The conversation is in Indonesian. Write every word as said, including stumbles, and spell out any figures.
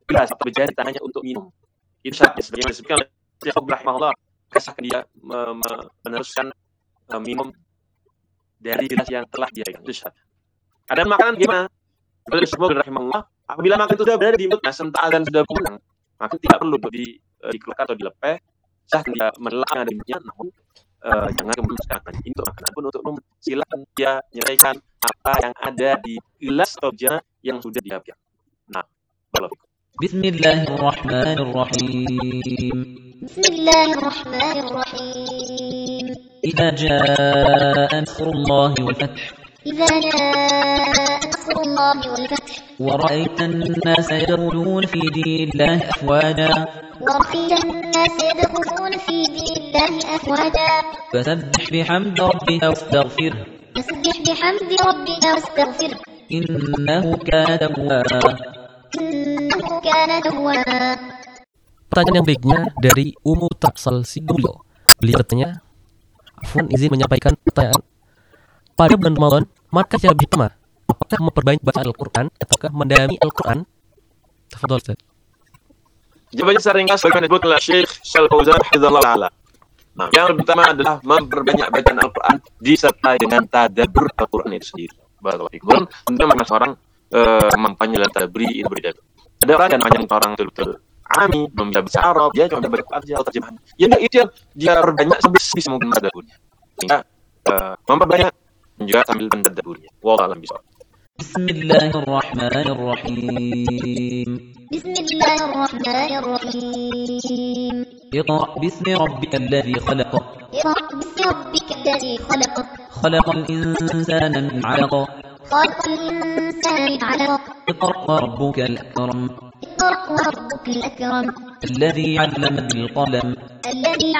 gelas atau bejana tangannya untuk minum. Itu syaratnya. Sebagaimana disebutkan oleh Syekh rahimahullah, kasahkan dia me- me- meneruskan uh, minum dari gelas yang telah dia pegang. Itu syaratnya. Ada makanan gimana? Seperti disebut rahimahullah, apabila makan itu sudah berada di mulutnya, sementara azan sudah kumandang, maka tidak perlu di, uh, dikeluarkan atau dilepeh. Sah dia melelahkan di mulutnya, namun uh, jangan kemudian sekarang ini untuk makanan pun untuk minum. Silakan dia menyelesaikan apa yang ada di gelas atau bejana yang sudah dia pegang. Nah, kalau بسم الله الرحمن الرحيم بسم الله الرحمن الرحيم إذا جاء نصر الله والفتح إذا جاء نصر الله والفتح ورأيت الناس يدخلون في دين الله أفواجا ورأيت الناس يدخلون في دين الله أفواجا فسبح بحمد ربك واستغفره فسبح بحمد ربك واستغفره إنه كان توابا. إنه كان توابا. Pertanyaan yang berikutnya dari Umu Taksal Sidulyo. Beliau bertanya, Afwan izin menyampaikan pertanyaan. Pada bulan Ramadan, maka yang lebih utama, apakah memperbanyak baca Al-Quran ataukah mendalami Al-Quran? Tafadhol Ustaz. jawabannya secara ringkas bagaimana disebut oleh Syekh Shalal Fauzan hafizallahu taala. Nah, yang lebih utama adalah memperbanyak bacaan Al-Quran disertai dengan tadabbur Al-Quran itu sendiri. Barakallahu fikum. Tentu memang seorang uh, mampunya dalam tadabbur itu berbeda. Ada orang yang banyak orang betul-betul ami, belum bisa bahasa Arab, dia cuma bisa baca atau terjemahan. Ya enggak, itu yang dia perbanyak sampai sebisa mungkin tadabburnya. Sehingga uh, memperbanyak dan juga sambil tadabburnya. Wallahu a'lam bishawab. بسم الله الرحمن الرحيم بسم الله الرحمن الرحيم اقرأ باسم ربك الذي خلق اقرأ باسم ربك الذي خلق خلق الإنسان من علق خلق الإنسان من علق اقرأ وربك الأكرم اقرأ وربك الأكرم الذي علم بالقلم الذي